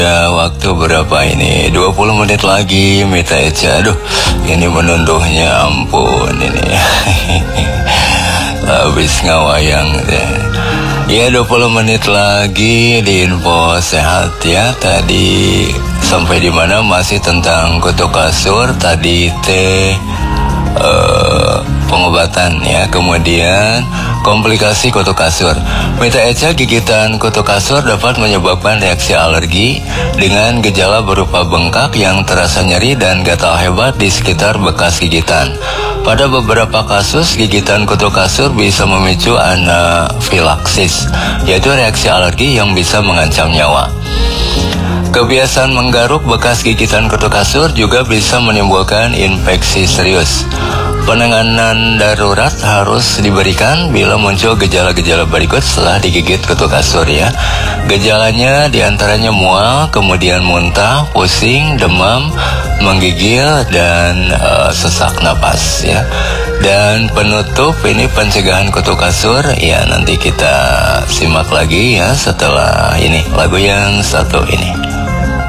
Ya, waktu berapa ini? 20 menit lagi, Mita Eca. Aduh, ini menunduhnya ampun ini. Habis ngawayang deh. Ya, 20 menit lagi di info sehat ya. Tadi sampai di mana masih tentang kutu kasur. Tadi pengobatan ya, kemudian komplikasi kutu kasur. Mita Eca, gigitan kutu kasur dapat menyebabkan reaksi alergi dengan gejala berupa bengkak yang terasa nyeri dan gatal hebat di sekitar bekas gigitan. Pada beberapa kasus, gigitan kutu kasur bisa memicu anafilaksis, yaitu reaksi alergi yang bisa mengancam nyawa. Kebiasaan menggaruk bekas gigitan kutu kasur juga bisa menimbulkan infeksi serius. Penanganan darurat harus diberikan bila muncul gejala-gejala berikut setelah digigit kutu kasur ya. Gejalanya diantaranya mual, kemudian muntah, pusing, demam, menggigil, dan sesak napas ya. Dan penutup ini pencegahan kutu kasur ya, nanti kita simak lagi ya setelah ini lagu yang satu ini.